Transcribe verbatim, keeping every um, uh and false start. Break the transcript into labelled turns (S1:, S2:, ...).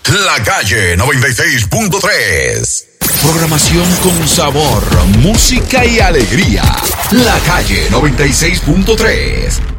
S1: La Calle noventa y seis punto tres.
S2: Programación con sabor, música y alegría. La Calle noventa y seis punto tres.